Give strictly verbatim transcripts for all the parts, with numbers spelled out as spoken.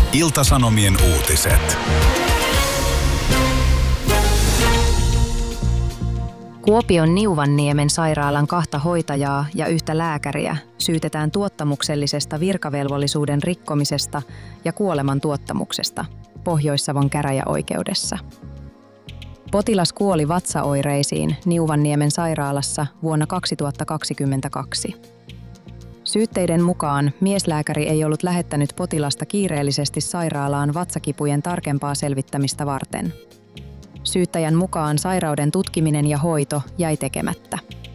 Ilta-Sanomien uutiset. Kuopion Niuvanniemen sairaalan kahta hoitajaa ja yhtä lääkäriä syytetään tuottamuksellisesta virkavelvollisuuden rikkomisesta ja kuoleman tuottamuksesta Pohjois-Savon käräjäoikeudessa. Potilas kuoli vatsaoireisiin Niuvanniemen sairaalassa vuonna kaksituhattakaksikymmentäkaksi. Syytteiden mukaan mieslääkäri ei ollut lähettänyt potilasta kiireellisesti sairaalaan vatsakipujen tarkempaa selvittämistä varten. Syyttäjän mukaan sairauden tutkiminen ja hoito jäi tekemättä.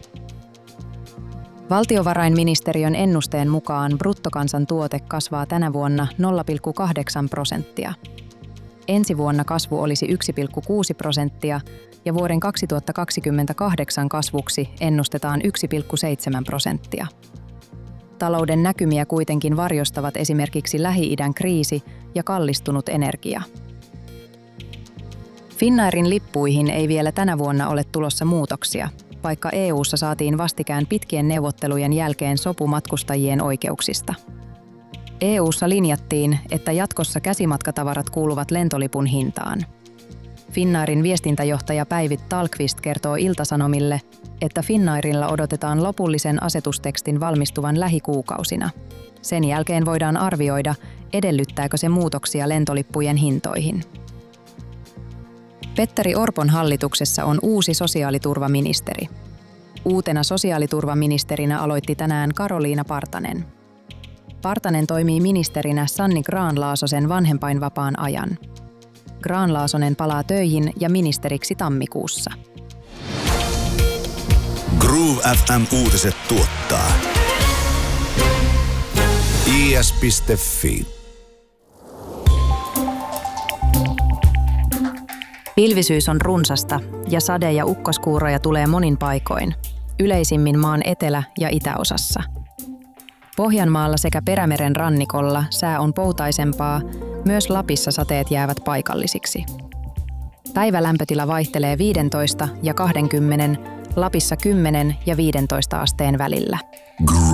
Valtiovarainministeriön ennusteen mukaan bruttokansantuote kasvaa tänä vuonna nolla pilkku kahdeksan prosenttia. Ensi vuonna kasvu olisi yksi pilkku kuusi prosenttia ja vuoden kaksituhattakaksikymmentäkahdeksan kasvuksi ennustetaan yksi pilkku seitsemän prosenttia. Talouden näkymiä kuitenkin varjostavat esimerkiksi Lähi-idän kriisi ja kallistunut energia. Finnairin lippuihin ei vielä tänä vuonna ole tulossa muutoksia, vaikka E U:ssa saatiin vastikään pitkien neuvottelujen jälkeen sopu matkustajien oikeuksista. E U:ssa linjattiin, että jatkossa käsimatkatavarat kuuluvat lentolipun hintaan. Finnairin viestintäjohtaja Päivi Tallqvist kertoo Ilta-Sanomille, että Finnairilla odotetaan lopullisen asetustekstin valmistuvan lähikuukausina. Sen jälkeen voidaan arvioida, edellyttääkö se muutoksia lentolippujen hintoihin. Petteri Orpon hallituksessa on uusi sosiaaliturvaministeri. Uutena sosiaaliturvaministerinä aloitti tänään Karoliina Partanen. Partanen toimii ministerinä Sanni Grahn-Laasosen vanhempainvapaan ajan. Grahn-Laasonen palaa töihin ja ministeriksi tammikuussa. Groove F M-uutiset tuottaa I S piste Fi. Pilvisyys on runsasta ja sade- ja ukkoskuuroja tulee monin paikoin, yleisimmin maan etelä- ja itäosassa. Pohjanmaalla sekä Perämeren rannikolla sää on poutaisempaa, myös Lapissa sateet jäävät paikallisiksi. Päivälämpötila vaihtelee viisitoista ja kaksikymmentä, Lapissa kymmenen ja viisitoista asteen välillä. Groove.